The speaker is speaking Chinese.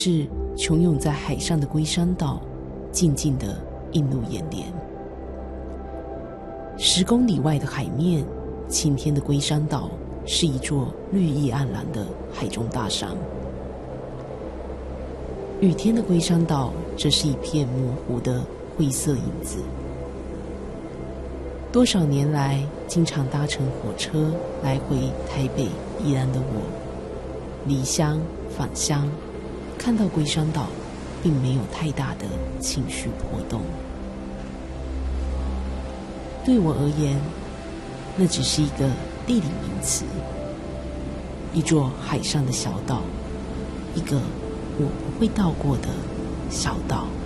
是穹涌在海上的龟山岛静静地映入眼帘。10公里外的海面，晴天的龟山岛是一座绿意盎然的海中大山，雨天的龟山岛则是一片模糊的灰色影子。多少年来经常搭乘火车来回台北宜兰的我，离乡返乡，看到龟山岛并没有太大的情绪波动。对我而言，那只是一个地理名词，一座海上的小岛，一个我不会到过的小岛。